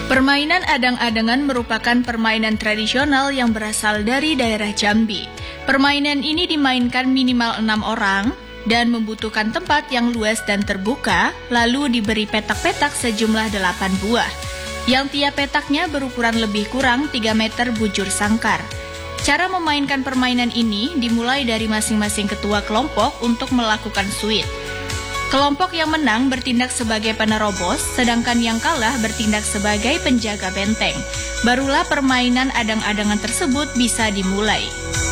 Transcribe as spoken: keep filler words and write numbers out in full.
Permainan adang-adangan merupakan permainan tradisional yang berasal dari daerah Jambi. Permainan ini dimainkan minimal enam orang dan membutuhkan tempat yang luas dan terbuka, lalu diberi petak-petak sejumlah delapan buah, yang tiap petaknya berukuran lebih kurang tiga meter bujur sangkar. Cara memainkan permainan ini dimulai dari masing-masing ketua kelompok untuk melakukan suit. Kelompok yang menang bertindak sebagai penerobos, sedangkan yang kalah bertindak sebagai penjaga benteng. Barulah permainan adang-adangan tersebut bisa dimulai.